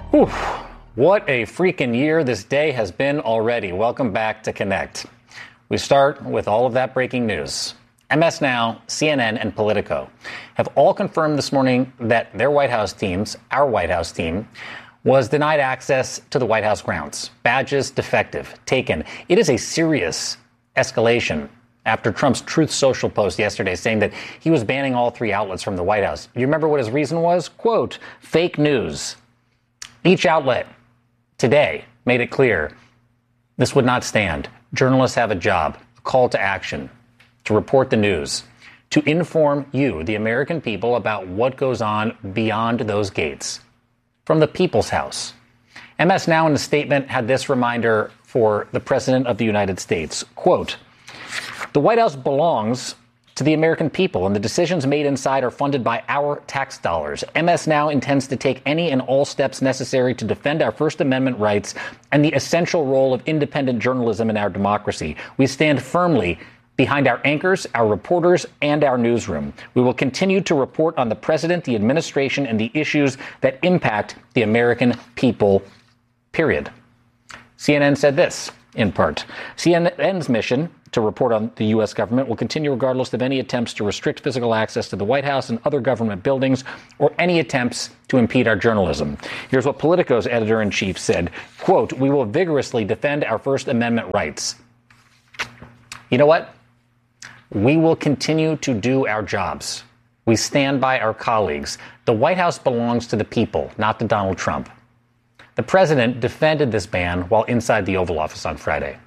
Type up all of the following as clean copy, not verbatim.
Whew. What a freaking year this day has been already. Welcome back to Connect. We start with all of that breaking news. MS Now, CNN, and Politico have all confirmed this morning that their White House teams, our White House team, was denied access to the White House grounds. Badges defective, taken. It is a serious escalation after Trump's Truth Social post yesterday saying that he was banning all three outlets from the White House. You remember what his reason was? Quote, fake news. Each outlet today made it clear this would not stand. Journalists have a job, a call to action, to report the news, to inform you, the American people, about what goes on beyond those gates. From the People's House. MS Now in a statement had this reminder for the President of the United States. Quote, the White House belongs to the American people, and the decisions made inside are funded by our tax dollars. MS Now intends to take any and all steps necessary to defend our First Amendment rights and the essential role of independent journalism in our democracy. We stand firmly behind our anchors, our reporters, and our newsroom. We will continue to report on the president, the administration, and the issues that impact the American people, period. CNN said this, in part. CNN's mission to report on the U.S. government will continue regardless of any attempts to restrict physical access to the White House and other government buildings or any attempts to impede our journalism. Here's what Politico's editor-in-chief said, quote, we will vigorously defend our First Amendment rights. You know what? We will continue to do our jobs. We stand by our colleagues. The White House belongs to the people, not to Donald Trump. The president defended this ban while inside the Oval Office on Friday.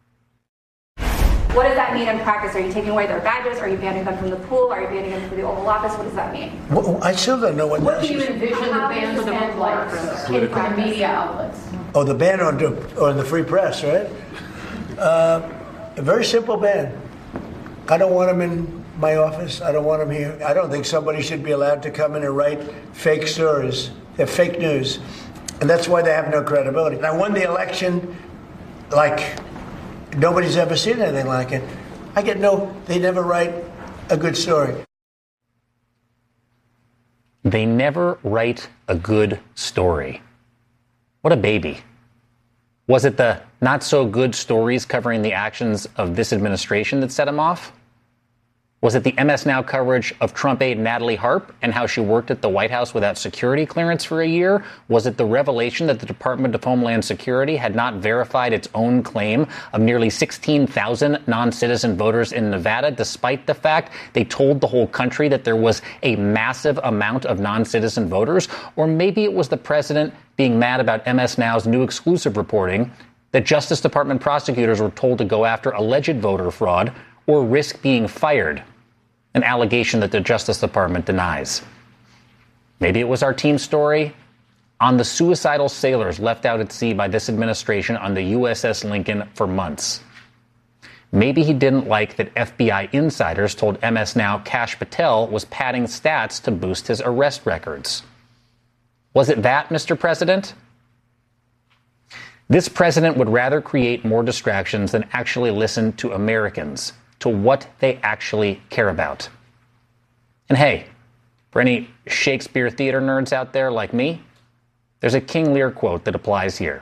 What does that mean in practice? Are you taking away their badges? Are you banning them from the pool? Are you banning them from the Oval Office? What does that mean? Well, I still don't know what do you envision the ban for the reporters, political media outlets? Oh, the ban on the free press, right? A very simple ban. I don't want them in my office. I don't want them here. I don't think somebody should be allowed to come in and write fake stories. They're fake news. And that's why they have no credibility. And I won the election like nobody's ever seen anything like it. They never write a good story. They never write a good story. What a baby. Was it the not so good stories covering the actions of this administration that set him off? Was it the MS Now coverage of Trump aide Natalie Harp and how she worked at the White House without security clearance for a year? Was it the revelation that the Department of Homeland Security had not verified its own claim of nearly 16,000 non-citizen voters in Nevada, despite the fact they told the whole country that there was a massive amount of non-citizen voters? Or maybe it was the president being mad about MS Now's new exclusive reporting that Justice Department prosecutors were told to go after alleged voter fraud or risk being fired, an allegation that the Justice Department denies. Maybe it was our team story on the suicidal sailors left out at sea by this administration on the USS Lincoln for months. Maybe he didn't like that FBI insiders told MS Now Kash Patel was padding stats to boost his arrest records. Was it that, Mr. President? This president would rather create more distractions than actually listen to Americans, to what they actually care about. And hey, for any Shakespeare theater nerds out there like me, there's a King Lear quote that applies here.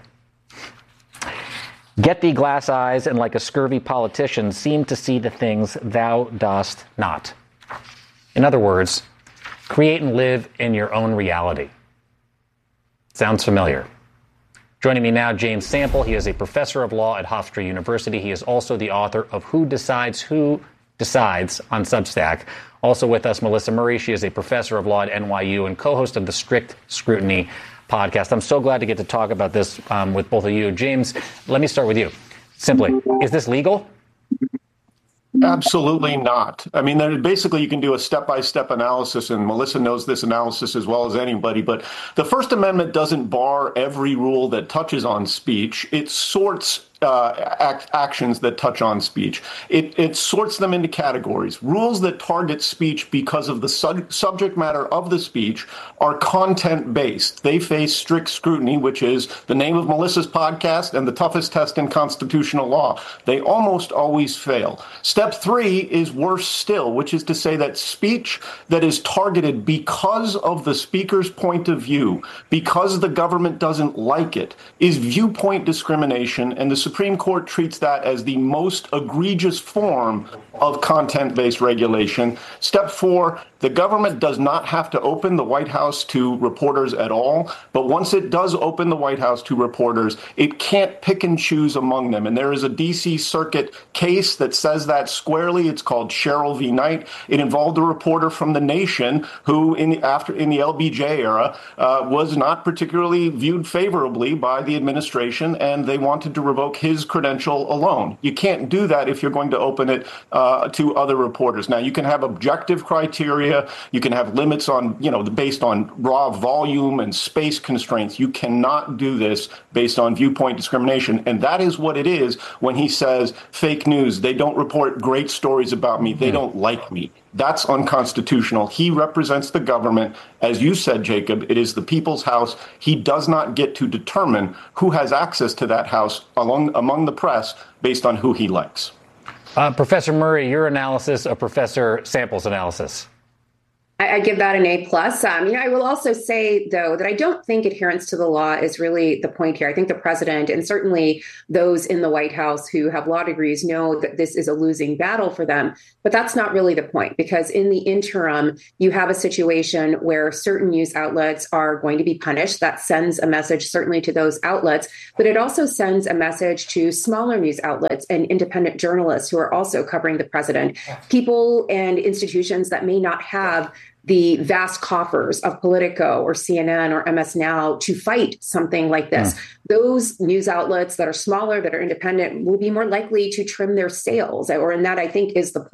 Get thee glass eyes, and like a scurvy politician, seem to see the things thou dost not. In other words, create and live in your own reality. Sounds familiar. Joining me now, James Sample. He is a professor of law at Hofstra University. He is also the author of Who Decides on Substack. Also with us, Melissa Murray. She is a professor of law at NYU and co-host of the Strict Scrutiny podcast. I'm so glad to get to talk about this with both of you. James, let me start with you. Simply, is this legal? Absolutely not. I mean, basically, you can do a step-by-step analysis, and Melissa knows this analysis as well as anybody, but the First Amendment doesn't bar every rule that touches on speech. It sorts actions that touch on speech. It sorts them into categories. Rules that target speech because of the subject matter of the speech are content-based. They face strict scrutiny, which is the name of Melissa's podcast and the toughest test in constitutional law. They almost always fail. Step 3 is worse still, which is to say that speech that is targeted because of the speaker's point of view, because the government doesn't like it, is viewpoint discrimination, and the Supreme Court treats that as the most egregious form of content-based regulation. Step 4, the government does not have to open the White House to reporters at all, but once it does open the White House to reporters, it can't pick and choose among them. And there is a D.C. Circuit case that says that squarely. It's called Sherrill v. Knight. It involved a reporter from The Nation who, in the LBJ era, was not particularly viewed favorably by the administration, and they wanted to revoke his credential alone. You can't do that if you're going to open it to other reporters. Now, you can have objective criteria. You can have limits on, based on raw volume and space constraints. You cannot do this based on viewpoint discrimination. And that is what it is when he says fake news. They don't report great stories about me. They don't like me. That's unconstitutional. He represents the government. As you said, Jacob, it is the people's house. He does not get to determine who has access to that house among the press based on who he likes. Professor Murray, your analysis of Professor Sample's analysis. I give that an A+. I will also say, though, that I don't think adherence to the law is really the point here. I think the president and certainly those in the White House who have law degrees know that this is a losing battle for them. But that's not really the point, because in the interim, you have a situation where certain news outlets are going to be punished. That sends a message certainly to those outlets, but it also sends a message to smaller news outlets and independent journalists who are also covering the president, people and institutions that may not have the vast coffers of Politico or CNN or MS Now to fight something like this. Those news outlets that are smaller, that are independent, will be more likely to trim their sails. And that, I think, is the point.